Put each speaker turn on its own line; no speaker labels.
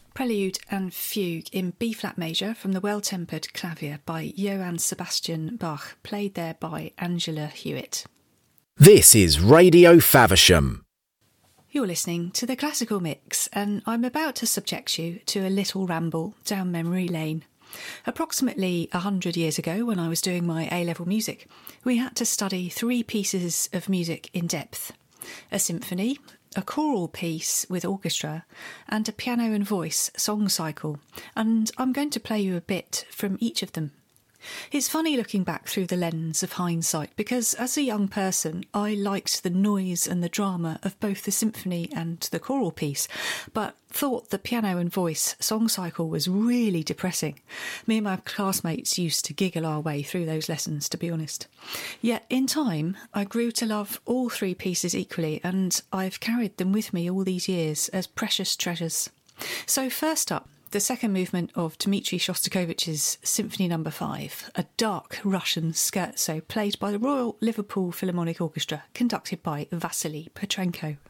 Prelude and Fugue in B-flat major from the Well-Tempered Clavier by Johann Sebastian Bach, played there by Angela Hewitt.
This is Radio Faversham.
You're listening to the Classical Mix, and I'm about to subject you to a little ramble down memory lane. Approximately 100 years ago, when I was doing my A-level music, we had to study 3 pieces of music in depth: a symphony, a choral piece with orchestra, and a piano and voice song cycle, and I'm going to play you a bit from each of them. It's funny looking back through the lens of hindsight, because as a young person I liked the noise and the drama of both the symphony and the choral piece, but thought the piano and voice song cycle was really depressing. Me and my classmates used to giggle our way through those lessons, to be honest. Yet in time I grew to love all 3 pieces equally, and I've carried them with me all these years as precious treasures. So first up, the second movement of Dmitri Shostakovich's Symphony No. 5, a dark Russian scherzo played by the Royal Liverpool Philharmonic Orchestra, conducted by Vasily Petrenko.